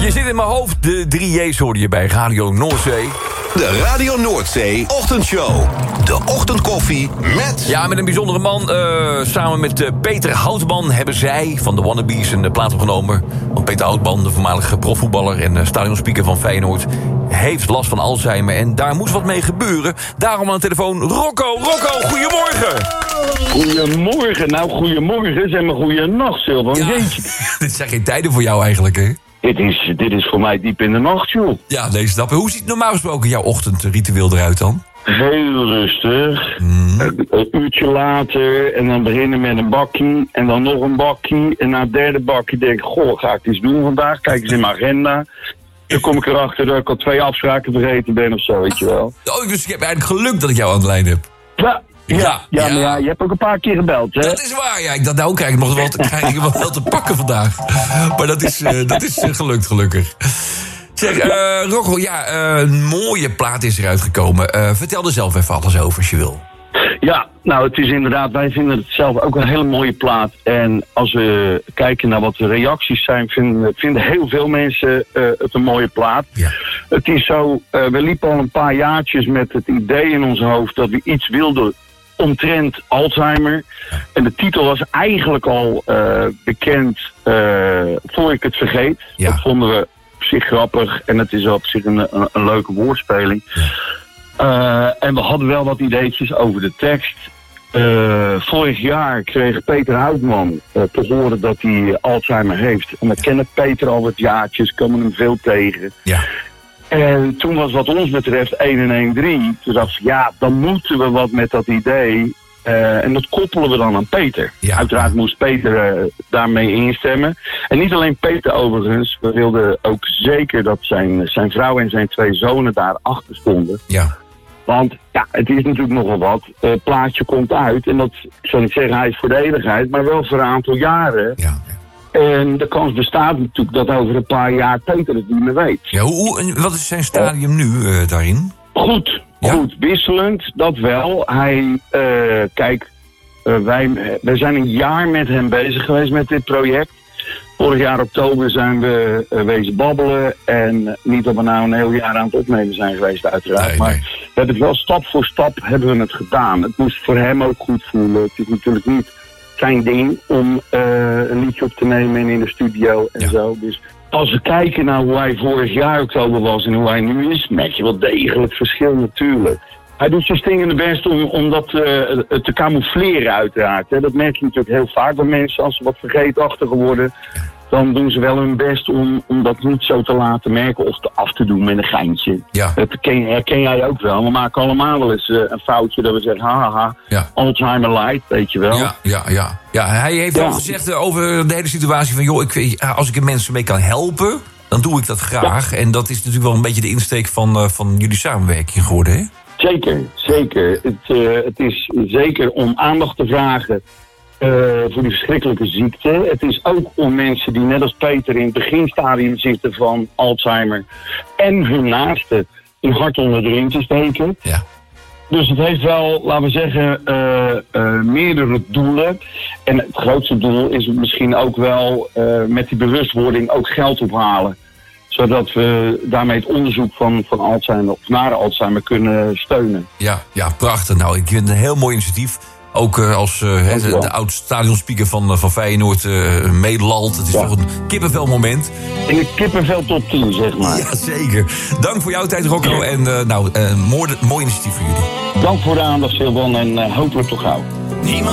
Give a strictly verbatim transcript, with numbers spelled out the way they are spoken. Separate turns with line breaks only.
Je zit in mijn hoofd. De drie J's hoorde je bij Radio Noordzee.
De Radio Noordzee Ochtendshow. De ochtendkoffie met...
Ja, met een bijzondere man. Uh, samen met uh, Peter Houtman hebben zij van de Wannabes een uh, plaat opgenomen. Want Peter Houtman, de voormalige profvoetballer en uh, stadionspeaker van Feyenoord, heeft last van Alzheimer. En daar moest wat mee gebeuren. Daarom aan de telefoon Rocco. Rocco, goedemorgen.
Goedemorgen. Nou, goedemorgen. Zeg maar goeienacht, Silvan.
Ja, dit zijn geen tijden voor jou eigenlijk, hè?
Dit is, dit is voor mij diep in de nacht, joh.
Ja, deze stap. Hoe ziet normaal gesproken jouw ochtendritueel eruit dan?
Heel rustig.
Mm.
Een, een uurtje later. En dan beginnen met een bakkie. En dan nog een bakkie. En na het derde bakkie denk ik, goh, ga ik iets doen vandaag? Kijk eens in mijn agenda. Dan kom ik erachter dat ik al twee afspraken vergeten ben of zo, weet je wel.
Oh, dus ik heb eigenlijk geluk dat ik jou aan de lijn heb.
Ja. Ja, ja,
ja,
maar ja, je hebt ook een paar keer gebeld, hè?
Dat is waar, ja. Ik dacht, nou krijg ik nog wel te, krijg ik wel te pakken vandaag. Maar dat is, uh, dat is uh, gelukt, gelukkig. Zeg, uh, Rocco, ja, uh, een mooie plaat is eruit gekomen. Uh, vertel er zelf even alles over, als je wil.
Ja, nou, het is inderdaad, wij vinden het zelf ook een hele mooie plaat. En als we kijken naar wat de reacties zijn, vinden, vinden heel veel mensen uh, het een mooie plaat.
Ja.
Het is zo, uh, we liepen al een paar jaartjes met het idee in ons hoofd dat we iets wilden omtrent Alzheimer. En de titel was eigenlijk al uh, bekend uh, voor ik het vergeet.
Ja.
Dat vonden we op zich grappig en het is op zich een, een, een leuke woordspeling.
Ja.
Uh, en we hadden wel wat ideetjes over de tekst. Uh, vorig jaar kreeg Peter Houtman uh, te horen dat hij Alzheimer heeft. En we kennen Peter al wat jaartjes, komen hem veel tegen.
Ja.
En toen was wat ons betreft één en één drie. Toen dacht ik, ja, dan moeten we wat met dat idee. Uh, en dat koppelen we dan aan Peter.
Ja.
Uiteraard moest Peter uh, daarmee instemmen. En niet alleen Peter overigens. We wilden ook zeker dat zijn, zijn vrouw en zijn twee zonen daarachter stonden.
Ja.
Want ja, het is natuurlijk nogal wat. Het uh, plaatje komt uit. En dat, ik zal niet zeggen hij is voor de eeuwigheid, maar wel voor een aantal jaren.
Ja.
En de kans bestaat natuurlijk dat over een paar jaar Peter het niet meer weet.
Ja, hoe, hoe, wat is zijn stadium nu uh, daarin?
Goed,
Ja?
goed. Wisselend, dat wel. Hij, uh, kijk, uh, wij, wij zijn een jaar met hem bezig geweest met dit project. Vorig jaar oktober zijn we uh, wezen babbelen. En niet dat we nou een heel jaar aan het opnemen zijn geweest, uiteraard.
Nee,
maar
nee.
we hebben het wel stap voor stap hebben we het gedaan. Het moest voor hem ook goed voelen. Het is natuurlijk niet zijn ding om uh, een liedje op te nemen en in de studio en
Ja.
zo. Dus als we kijken naar hoe hij vorig jaar oktober was en hoe hij nu is, merk je wel degelijk verschil natuurlijk. Hij doet zijn stingende best om, om dat uh, te camoufleren uiteraard. Hè. Dat merk je natuurlijk heel vaak bij mensen als ze wat vergeetachtiger worden. Dan doen ze wel hun best om, om dat niet zo te laten merken of te af te doen met een geintje.
Ja.
Dat herken, herken jij ook wel. We maken allemaal wel eens uh, een foutje dat we zeggen, haha,
Ja.
Alzheimer light, weet je wel.
Ja, ja, ja. ja hij heeft
Ja.
al gezegd uh, over de hele situatie van, joh, ik, weet- als ik er mensen mee kan helpen, dan doe ik dat graag. En dat is natuurlijk wel een beetje de insteek van, uh, van jullie samenwerking geworden, hè?
Zeker, zeker. Het, uh, het is zeker om aandacht te vragen uh, voor die verschrikkelijke ziekte. Het is ook om mensen die net als Peter in het beginstadium zitten van Alzheimer en hun naasten een hart onder de riem te steken.
Ja.
Dus het heeft wel, laten we zeggen, uh, uh, meerdere doelen. En het grootste doel is misschien ook wel uh, met die bewustwording ook geld ophalen. Zodat we daarmee het onderzoek van, van Alzheimer of naar Alzheimer kunnen steunen.
Ja, ja, prachtig. Nou, ik vind het een heel mooi initiatief. Ook uh, als uh, he, de, de oud-stadionspeaker van, uh, van Feyenoord uh, meelalt. Het is
Ja.
toch een kippenvelmoment.
In de kippenvel top tien, zeg maar.
Ja, zeker. Dank voor jouw tijd, Rocco. En uh, nou, uh, mooi, mooi initiatief voor jullie.
Dank voor de aandacht, Silvan, en uh, hopelijk toch gauw.
Niemand